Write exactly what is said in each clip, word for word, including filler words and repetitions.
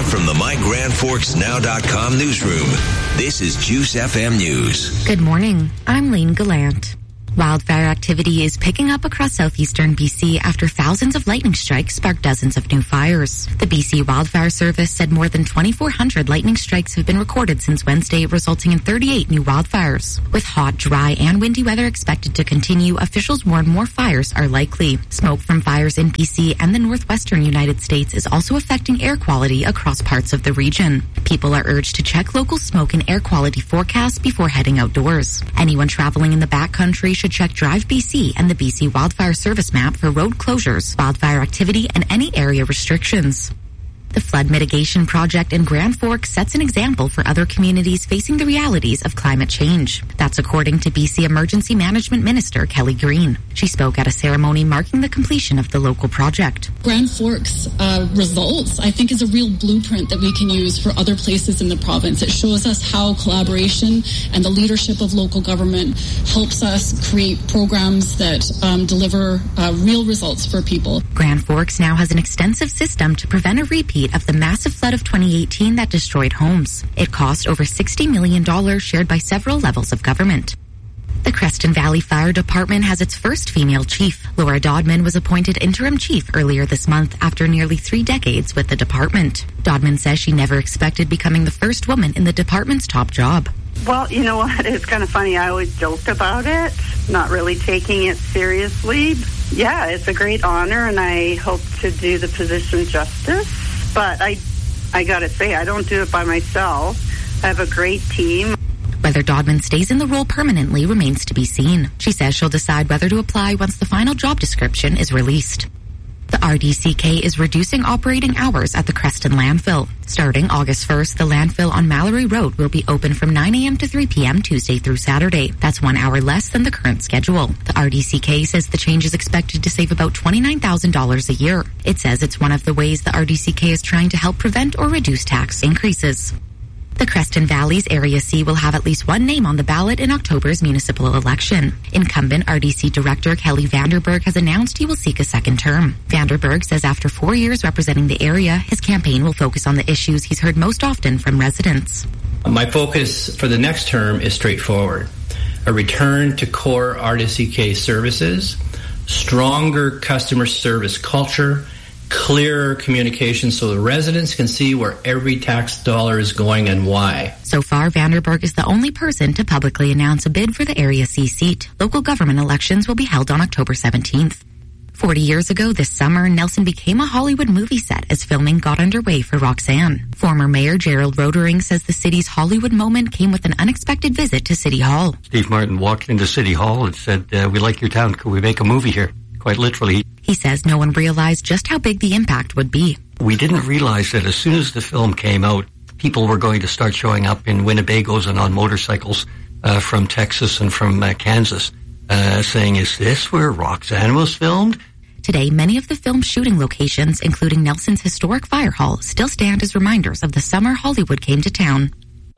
Live from the My Grand Forks Now dot com newsroom, this is Juice F M News. Good morning. I'm Lane Gallant. Wildfire activity is picking up across southeastern B C after thousands of lightning strikes sparked dozens of new fires. The B C Wildfire Service said more than twenty-four hundred lightning strikes have been recorded since Wednesday, resulting in thirty-eight new wildfires. With hot, dry, and windy weather expected to continue, officials warn more fires are likely. Smoke from fires in B C and the northwestern United States is also affecting air quality across parts of the region. People are urged to check local smoke and air quality forecasts before heading outdoors. Anyone traveling in the backcountry should check Drive B C and the B C Wildfire Service map for road closures, wildfire activity, and any area restrictions. The flood mitigation project in Grand Forks sets an example for other communities facing the realities of climate change. That's according to B C Emergency Management Minister Kelly Green. She spoke at a ceremony marking the completion of the local project. Grand Forks uh, results, I think, is a real blueprint that we can use for other places in the province. It shows us how collaboration and the leadership of local government helps us create programs that um, deliver uh, real results for people. Grand Forks now has an extensive system to prevent a repeat of the massive flood of twenty eighteen that destroyed homes. It cost over sixty million dollars, shared by several levels of government. The Creston Valley Fire Department has its first female chief. Laura Dodman was appointed interim chief earlier this month after nearly three decades with the department. Dodman says she never expected becoming the first woman in the department's top job. Well, you know what? It's kind of funny. I always joked about it, not really taking it seriously. Yeah, it's a great honor, and I hope to do the position justice. But I, I got to say, I don't do it by myself. I have a great team. Whether Dodman stays in the role permanently remains to be seen. She says she'll decide whether to apply once the final job description is released. The R D C K is reducing operating hours at the Creston landfill. Starting August first, the landfill on Mallory Road will be open from nine a.m. to three p.m. Tuesday through Saturday. That's one hour less than the current schedule. The R D C K says the change is expected to save about twenty-nine thousand dollars a year. It says it's one of the ways the R D C K is trying to help prevent or reduce tax increases. The Creston Valley's Area C will have at least one name on the ballot in October's municipal election. Incumbent R D C Director Kelly Vanderberg has announced he will seek a second term. Vanderberg says after four years representing the area, his campaign will focus on the issues he's heard most often from residents. My focus for the next term is straightforward. A return to core R D C K services, stronger customer service culture, clearer communication so the residents can see where every tax dollar is going and why. So far, Vanderberg is the only person to publicly announce a bid for the Area C seat. Local government elections will be held on October seventeenth. Forty years ago this summer, Nelson became a Hollywood movie set as filming got underway for Roxanne. Former Mayor Gerald Rodering says the city's Hollywood moment came with an unexpected visit to City Hall. Steve Martin walked into City Hall and said, uh, we like your town, could we make a movie here? Quite literally. He says no one realized just how big the impact would be. We didn't realize that as soon as the film came out, people were going to start showing up in Winnebagos and on motorcycles uh, from Texas and from uh, Kansas, uh, saying, is this where Roxanne was filmed? Today, many of the film's shooting locations, including Nelson's historic fire hall, still stand as reminders of the summer Hollywood came to town.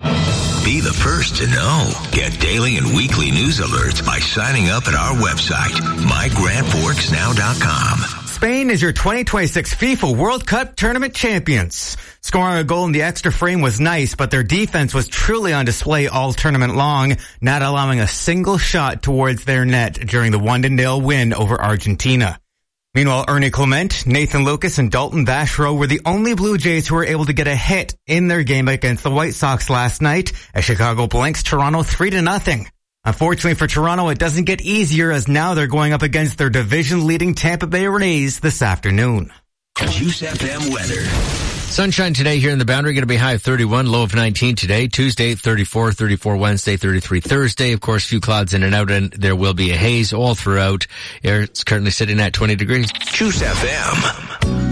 Be the first to know. Get daily and weekly news alerts by signing up at our website, my grand forks now dot com. Spain is your twenty twenty-six FIFA World Cup tournament champions. Scoring a goal in the extra frame was nice, but their defense was truly on display all tournament long, not allowing a single shot towards their net during the one to nil win over Argentina. Meanwhile, Ernie Clement, Nathan Lucas, and Dalton Vachereau were the only Blue Jays who were able to get a hit in their game against the White Sox last night as Chicago blanks Toronto three to nothing. Unfortunately for Toronto, it doesn't get easier as now they're going up against their division-leading Tampa Bay Rays this afternoon. Juice F M weather. Sunshine today here in the Boundary, going to be high of thirty-one, low of nineteen today. Tuesday, thirty-four, thirty-four Wednesday, thirty-three Thursday. Of course, few clouds in and out, and there will be a haze all throughout. Air is currently sitting at twenty degrees. Juice F M.